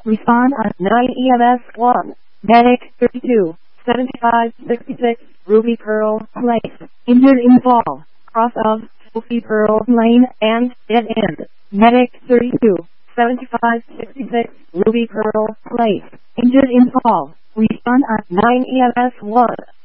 Respond on 9 EMS 1. Medic 32, 75, 66, Ruby Pearl Place. Injured in fall. Cross of Sophie Pearl Lane and dead end. Medic 32, 75, 66, Ruby Pearl Place. Injured in fall. Respond on 9 EMS 1.